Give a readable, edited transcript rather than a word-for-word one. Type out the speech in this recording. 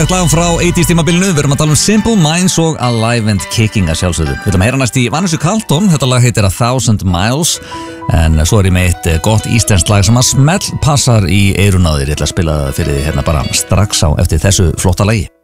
Þetta lag frá 80s tímabilinu, við erum að tala um Simple Minds og Alive and Kicking að sjálfsögðu. Við erum að heyra næst í Vanessa Carlton, þetta lag heitir 1000 Miles, en svo er ég með eitt gott íslenskt lag sem að smell passar í eyrun á þér. Ég ætla að spila það fyrir því hérna bara strax á eftir þessu flotta lagi.